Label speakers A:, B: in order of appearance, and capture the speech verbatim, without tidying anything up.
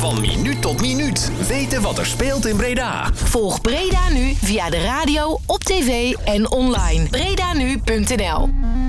A: Van minuut tot minuut weten wat er speelt in Breda.
B: Volg Breda Nu via de radio, op tv en online. breda nu punt n l